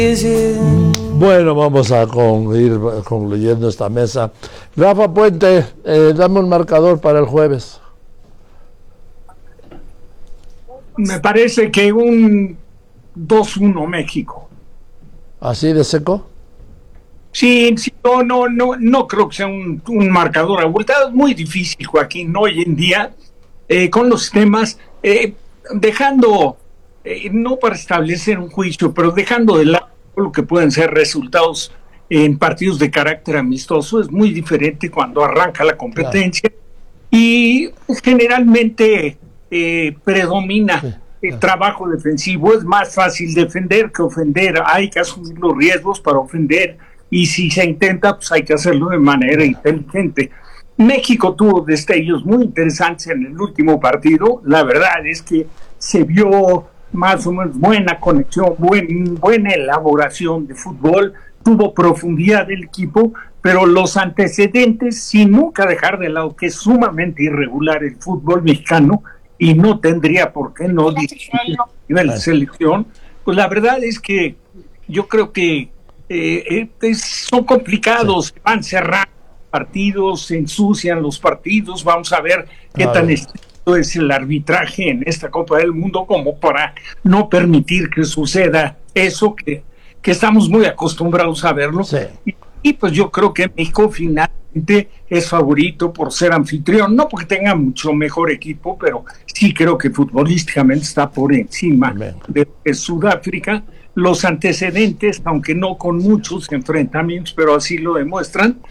Bueno, vamos a ir concluyendo esta mesa. Rafa Puente, dame un marcador para el jueves. Me parece que un 2-1 México. ¿Así de seco? Sí, no creo que sea un marcador abultado. Es muy difícil, Joaquín, hoy en día, con los temas, dejando, no para establecer un juicio, pero dejando de lado lo que pueden ser resultados en partidos de carácter amistoso. Es muy diferente cuando arranca la competencia, claro. Y generalmente predomina el trabajo defensivo. Es más fácil defender que ofender. Hay que asumir los riesgos para ofender, y si se intenta, pues hay que hacerlo de manera inteligente. México tuvo destellos muy interesantes en el último partido. La verdad es que se vio más o menos buena conexión, buena elaboración de fútbol, tuvo profundidad del equipo, pero los antecedentes, sin nunca dejar de lado que es sumamente irregular el fútbol mexicano y no tendría por qué no dirigir a nivel de selección, pues la verdad es que yo creo que son complicados, sí. Van cerrando partidos, se ensucian los partidos. Vamos a ver qué tan estricto es el arbitraje en esta Copa del Mundo como para no permitir que suceda eso que estamos muy acostumbrados a verlo. Sí. Y pues yo creo que México finalmente es favorito por ser anfitrión, no porque tenga mucho mejor equipo, pero sí creo que futbolísticamente está por encima de Sudáfrica. Los antecedentes, aunque no con muchos enfrentamientos, pero así lo demuestran,